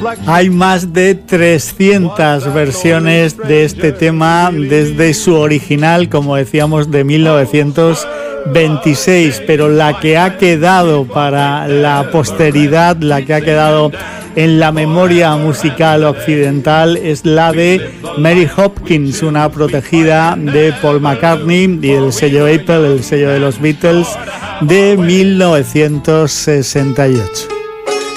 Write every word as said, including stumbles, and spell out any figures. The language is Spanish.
Hay más de trescientas versiones de este tema desde su original, como decíamos, de mil novecientos veintiséis, pero la que ha quedado para la posteridad, la que ha quedado en la memoria musical occidental es la de Mary Hopkins, una protegida de Paul McCartney y del sello Apple, el sello de los Beatles, de mil novecientos sesenta y ocho.